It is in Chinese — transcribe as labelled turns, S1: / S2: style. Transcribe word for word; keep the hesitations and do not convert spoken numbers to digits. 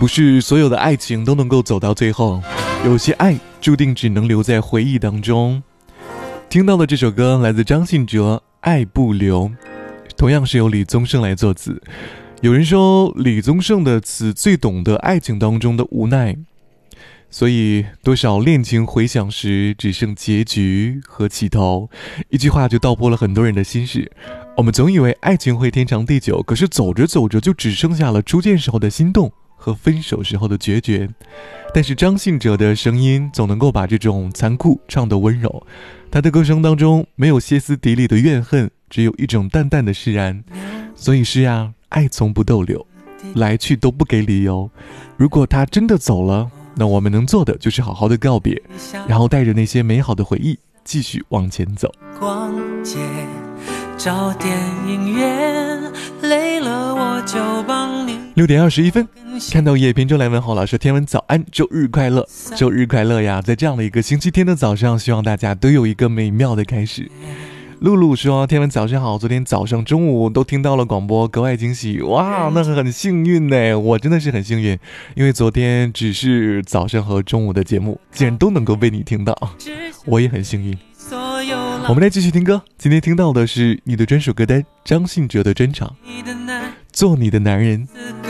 S1: 不是所有的爱情都能够走到最后，有些爱注定只能留在回忆当中。听到的这首歌来自张信哲，《爱不留》，同样是由李宗盛来作词。有人说李宗盛的词最懂得爱情当中的无奈，所以多少恋情回响时只剩结局和起头，一句话就道破了很多人的心事。我们总以为爱情会天长地久，可是走着走着就只剩下了初见时候的心动和分手时候的决绝。但是张信哲的声音总能够把这种残酷唱得温柔，他的歌声当中没有歇斯底里的怨恨，只有一种淡淡的释然。所以是啊，爱从不逗留，来去都不给理由。如果他真的走了，那我们能做的就是好好的告别，然后带着那些美好的回忆继续往前走。
S2: 逛街找电影院，累了我就帮你。
S1: 六点二十一分，看到叶平中来问候老师，天文早安，周日快乐，周日快乐呀！在这样的一个星期天的早上，希望大家都有一个美妙的开始。露露说，天文早上好，昨天早上中午都听到了广播，格外惊喜。哇，那很幸运呢，我真的是很幸运，因为昨天只是早上和中午的节目竟然都能够被你听到，我也很幸运。我们来继续听歌，今天听到的是你的专属歌单，张信哲的专场，做你的男人。